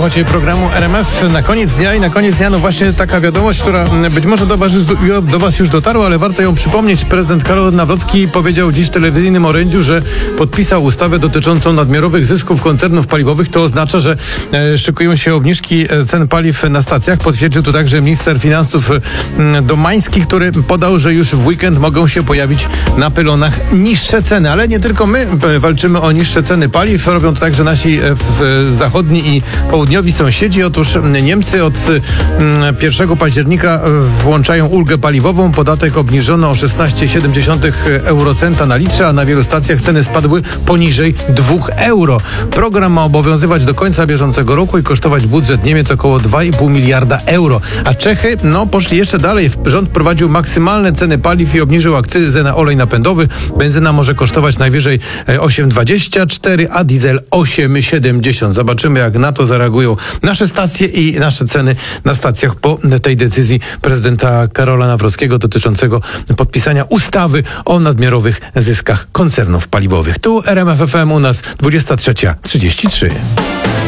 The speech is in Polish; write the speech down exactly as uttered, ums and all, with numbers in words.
Słuchajcie programu R M F na koniec dnia i na koniec dnia no właśnie taka wiadomość, która być może do was, już, do was już dotarła, ale warto ją przypomnieć. Prezydent Karol Nawrocki powiedział dziś w telewizyjnym orędziu, że podpisał ustawę dotyczącą nadmiarowych zysków koncernów paliwowych. To oznacza, że e, szykują się obniżki cen paliw na stacjach. Potwierdził to także minister finansów e, Domański, który podał, że już w weekend mogą się pojawić na pylonach niższe ceny. Ale nie tylko my e, walczymy o niższe ceny paliw. Robią to także nasi e, w, zachodni i południowi sąsiedzi. Otóż Niemcy od pierwszego października włączają ulgę paliwową. Podatek obniżono o szesnaście przecinek siedem dziesiątych eurocenta na litrze, a na wielu stacjach ceny spadły poniżej dwóch euro. Program ma obowiązywać do końca bieżącego roku i kosztować budżet Niemiec około dwa i pół miliarda euro. A Czechy, no, poszli jeszcze dalej. Rząd prowadził maksymalne ceny paliw i obniżył akcyzę na olej napędowy. Benzyna może kosztować najwyżej osiem dwadzieścia cztery, a diesel osiem siedemdziesiąt. Zobaczymy, jak na to zareagują nasze stacje i nasze ceny na stacjach po tej decyzji prezydenta Karola Nawrockiego dotyczącego podpisania ustawy o nadmiarowych zyskach koncernów paliwowych. Tu R M F F M, u nas dwudziesta trzecia trzydzieści trzy.